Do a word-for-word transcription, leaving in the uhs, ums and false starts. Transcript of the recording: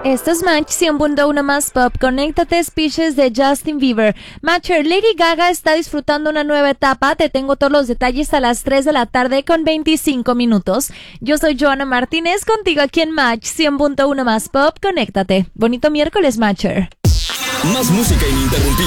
Esto es Match cien punto uno más Pop. Conéctate, Speeches de Justin Bieber. Matcher, Lady Gaga está disfrutando una nueva etapa. Te tengo todos los detalles a las tres de la tarde con veinticinco minutos. Yo soy Joana Martínez, contigo aquí en Match cien punto uno más Pop. Conéctate. Bonito miércoles, Matcher. Más música ininterrumpida.